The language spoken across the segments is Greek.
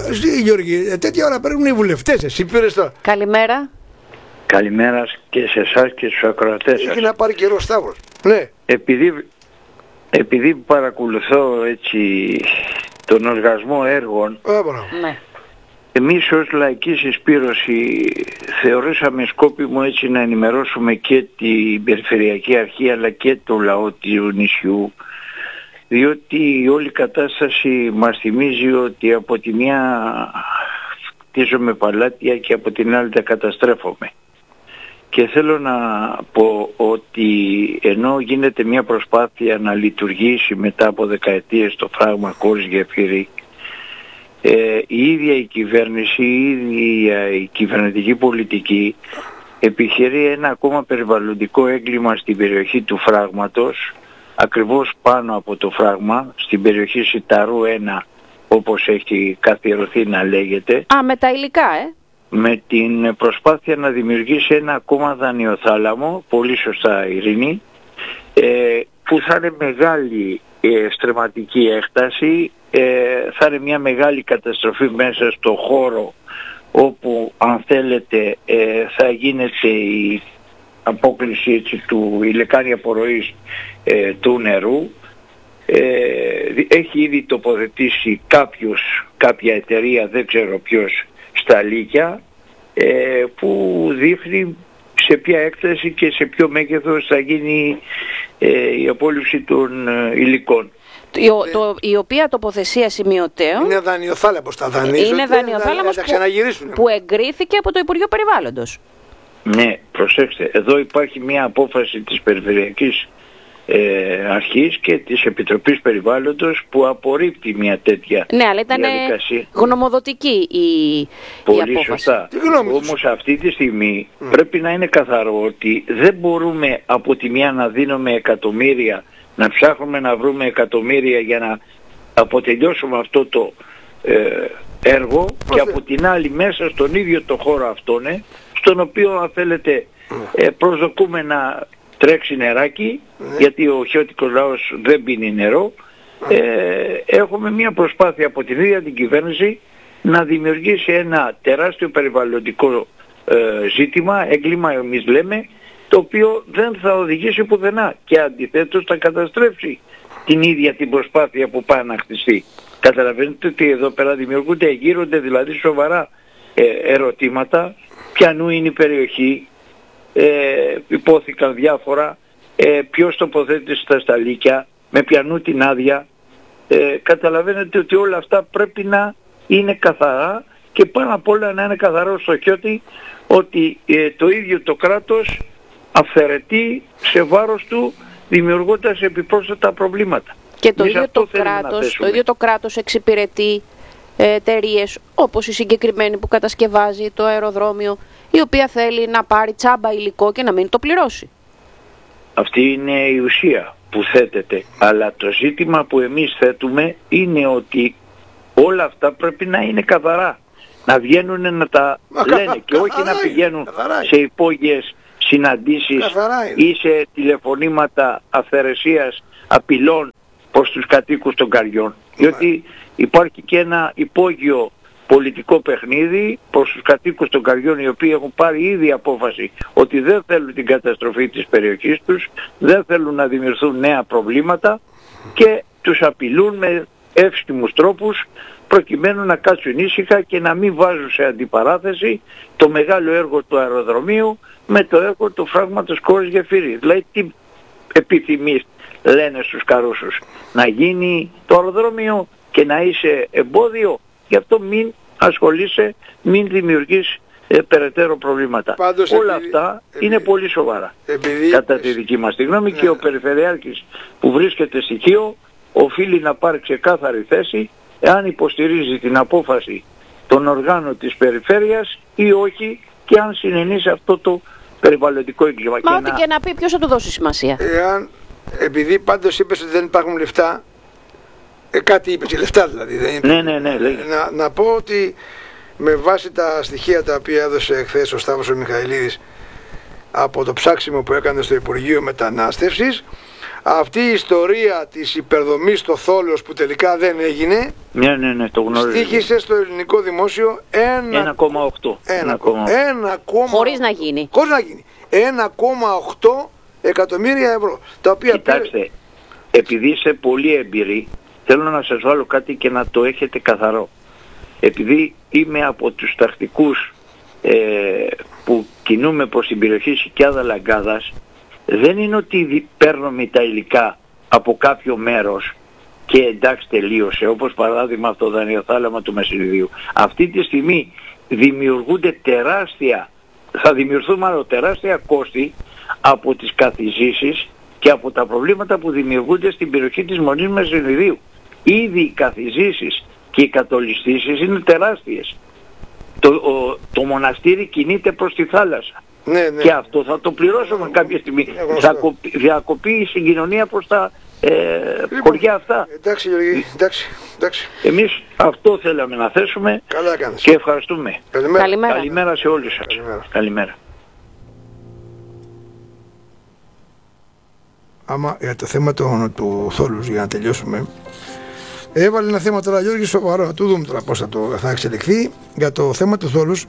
Γιώργη, τέτοια ώρα παίρνουν οι βουλευτές. Εσύ πήρες τώρα. Καλημέρα. Καλημέρα και σε εσάς και στους ακροατές σας. Έχει να πάρει καιρό Σταύρος. Ναι. Επειδή παρακολουθώ έτσι τον οργασμό έργων, Ναι. εμείς ως λαϊκή συσπήρωση θεωρήσαμε σκόπιμο έτσι να ενημερώσουμε και την Περιφερειακή Αρχή αλλά και το λαό του νησιού, διότι η όλη κατάσταση μας θυμίζει ότι από τη μια χτίζουμε παλάτια και από την άλλη τα καταστρέφουμε. Και θέλω να πω ότι ενώ γίνεται μια προσπάθεια να λειτουργήσει μετά από δεκαετίες το φράγμα χωρίς γεφύρι, η ίδια η κυβέρνηση, η ίδια η κυβερνητική πολιτική επιχειρεί ένα ακόμα περιβαλλοντικό έγκλημα στην περιοχή του φράγματος, ακριβώς πάνω από το φράγμα, στην περιοχή Σιταρού 1, όπως έχει καθιερωθεί να λέγεται. Με τα υλικά, Με την προσπάθεια να δημιουργήσει ένα ακόμα δανειοθάλαμο, πολύ σωστά Ειρήνη, που θα είναι μεγάλη στρεματική έκταση, θα είναι μια μεγάλη καταστροφή μέσα στο χώρο όπου αν θέλετε θα γίνεται η απόκληση έτσι, η λεκάνη απορροής του νερού. Έχει ήδη τοποθετήσει κάποια εταιρεία, δεν ξέρω ποιος, στα Λύκια, που δείχνει σε ποια έκταση και σε ποιο μέγεθος θα γίνει η απόλυψη των υλικών. Η οποία τοποθεσία σημειωτέων είναι δανειοθάλαμος, τα δανείζονται, είναι δανειοθάλαμος που εγκρίθηκε από το Υπουργείο Περιβάλλοντος. Ναι, προσέξτε, εδώ υπάρχει μια απόφαση της Περιφερειακής Αρχής και της Επιτροπής Περιβάλλοντος που απορρίπτει μια τέτοια ναι, αλλά ήταν γνωμοδοτική η απόφαση. Σωστά. Όμως αυτή τη στιγμή πρέπει να είναι καθαρό ότι δεν μπορούμε από τη μια να δίνουμε εκατομμύρια, να ψάχνουμε να βρούμε εκατομμύρια για να αποτελειώσουμε αυτό το έργο και από την άλλη μέσα στον ίδιο το χώρο αυτόν, στον οποίο αν θέλετε προσδοκούμε να τρέξει νεράκι, γιατί ο χιώτικος λαός δεν πίνει νερό. Έχουμε μια προσπάθεια από την ίδια την κυβέρνηση να δημιουργήσει ένα τεράστιο περιβαλλοντικό ζήτημα, έγκλημα εμείς λέμε, το οποίο δεν θα οδηγήσει πουθενά και αντιθέτως θα καταστρέψει την ίδια την προσπάθεια που πάει να χτιστεί. Καταλαβαίνετε ότι εδώ πέρα γύρονται δηλαδή σοβαρά ερωτήματα, ποιανού είναι η περιοχή, υπόθηκαν διάφορα, ποιος τοποθέτησε τα σταλίκια, με ποιανού την άδεια. Καταλαβαίνετε ότι όλα αυτά πρέπει να είναι καθαρά και πάνω απ' όλα να είναι καθαρό στο χιώτη ότι το ίδιο το κράτος αυθαιρετεί σε βάρος του δημιουργώντας επιπρόσθετα προβλήματα. Και το ίδιο το κράτος εξυπηρετεί εταιρείες όπως η συγκεκριμένη που κατασκευάζει το αεροδρόμιο, η οποία θέλει να πάρει τσάμπα υλικό και να μην το πληρώσει. Αυτή είναι η ουσία που θέτεται. Αλλά το ζήτημα που εμείς θέτουμε είναι ότι όλα αυτά πρέπει να είναι καθαρά. Να βγαίνουν να τα λένε και όχι να πηγαίνουν σε υπόγειες συναντήσεις ή σε τηλεφωνήματα αυθαιρεσίας απειλών προς τους κατοίκους των Καριών. Διότι υπάρχει και ένα υπόγειο πολιτικό παιχνίδι προς τους κατοίκους των Καριών, οι οποίοι έχουν πάρει ήδη απόφαση ότι δεν θέλουν την καταστροφή της περιοχής τους, δεν θέλουν να δημιουργηθούν νέα προβλήματα και τους απειλούν με εύστιμους τρόπους προκειμένου να κάτσουν ήσυχα και να μην βάζουν σε αντιπαράθεση το μεγάλο έργο του αεροδρομίου με το έργο του φράγματος χωρίς γεφύρι. Δηλαδή τι επιθυμείς, λένε στους καρούσους, να γίνει το αεροδρόμιο και να είσαι εμπόδιο, γι' αυτό μην ασχολείσαι, μην δημιουργείς περαιτέρω προβλήματα. Πάντως, όλα αυτά είναι πολύ σοβαρά κατά τη δική μας τη γνώμη, και ο Περιφερειάρχης που βρίσκεται στη Χίο οφείλει να πάρει ξεκάθαρη θέση εάν υποστηρίζει την απόφαση των οργάνων της περιφέρειας ή όχι, και αν συνενεί σε αυτό το περιβαλλοντικό έγκλημα. Μα ό,τι και να πει, ποιος θα του δώσει σημασία. Επειδή πάντως είπες ότι δεν υπάρχουν λεφτά, κάτι είπες, λεφτά δηλαδή. Δεν είναι... Ναι, να πω ότι με βάση τα στοιχεία τα οποία έδωσε εχθές ο Σταύρος ο Μιχαηλίδης από το ψάξιμο που έκανε στο Υπουργείο Μετανάστευσης, αυτή η ιστορία της υπερδομής στο Θόλος που τελικά δεν έγινε, ναι, το γνωρίζω. στοίχησε στο ελληνικό δημόσιο 1,8. Χωρίς να γίνει. 1,8 εκατομμύρια ευρώ. Τα οποία κοιτάξτε, επειδή είσαι πολύ έμπειροι, θέλω να σας βάλω κάτι και να το έχετε καθαρό. Επειδή είμαι από τους τακτικούς που κινούμε προς την περιοχή Σικιάδα Λαγκάδας, δεν είναι ότι παίρνουμε τα υλικά από κάποιο μέρος και εντάξει τελείωσε, όπως παράδειγμα αυτό το δανειοθάλαμα του Μεσηριδίου. Αυτή τη στιγμή δημιουργούνται θα δημιουργηθούν μάλλον τεράστια κόστη από τις καθιζήσεις και από τα προβλήματα που δημιουργούνται στην περιοχή της Μονής Μεσηριδίου. Ήδη οι καθιζήσεις και οι κατολιστήσεις είναι τεράστιες. Το μοναστήρι κινείται προς τη θάλασσα. Ναι. Και αυτό θα το πληρώσουμε κάποια στιγμή. Θα διακοπεί η συγκοινωνία προς τα χωριά αυτά. Εντάξει Γιώργη, εντάξει. Εμείς αυτό θέλαμε να θέσουμε. Καλά κάνεις. Και ευχαριστούμε. Καλημέρα σε όλους σας. Καλημέρα. Άμα για το θέμα του Θόλους, για να τελειώσουμε, έβαλε ένα θέμα τώρα Γιώργη σοβαρό, να του δούμε τώρα πώς θα εξελιχθεί. Για το θέμα του Θόλους,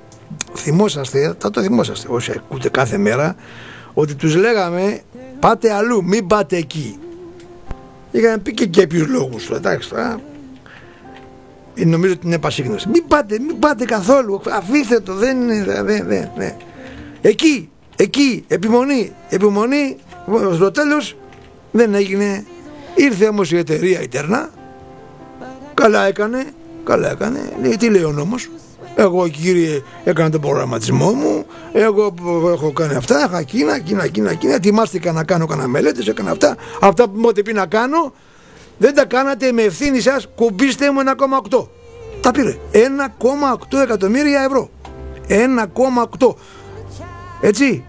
θα το θυμόσαστε όσοι ακούτε κάθε μέρα, ότι τους λέγαμε πάτε αλλού, μην πάτε εκεί. Είχαμε πει και κάποιους λόγους, εντάξει τώρα, νομίζω ότι είναι πασίγνωση. Μην πάτε καθόλου, αφήστε το, δεν είναι. Εκεί, επιμονή, στο τέλος δεν έγινε. Ήρθε όμως η εταιρεία η Τερνά, καλά έκανε, τι λέει ο νόμος. Εγώ κύριε έκανα τον προγραμματισμό μου, εγώ έχω κάνει αυτά, είχα εκείνα, ετοιμάστηκα να κάνω κανένα μελέτες, έκανα αυτά που μου είχατε πει να κάνω, δεν τα κάνατε με ευθύνη σας, κουμπίστε μου 1,8. Τα πήρε, 1,8 εκατομμύρια ευρώ, 1,8, έτσι.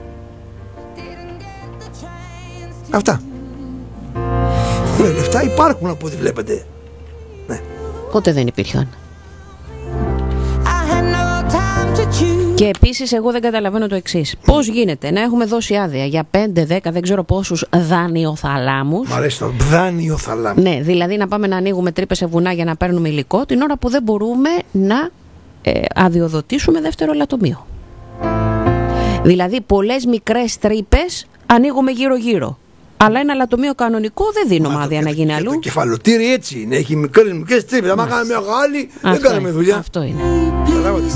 Αυτά. Λεφτά υπάρχουν από ό,τι βλέπετε. Ναι. Ποτέ δεν υπήρχαν. Και επίσης εγώ δεν καταλαβαίνω το εξής. Πώς γίνεται να έχουμε δώσει άδεια για 5-10 δεν ξέρω πόσους δανειοθαλάμους. Μ' αρέσει το δανειοθαλάμου. Ναι, δηλαδή να πάμε να ανοίγουμε τρύπες σε βουνά για να παίρνουμε υλικό την ώρα που δεν μπορούμε να αδειοδοτήσουμε δεύτερο λατομείο. Δηλαδή πολλές μικρές τρύπες ανοίγουμε γύρω-γύρω. Αλλά ένα λατομείο κανονικό δεν δίνουμε άδεια να γίνει αλλού. Το κεφαλοτήρι έτσι είναι, έχει μικρές τρύπες. Αν κάναμε μεγάλη, δεν κάναμε δουλειά. Αυτό είναι.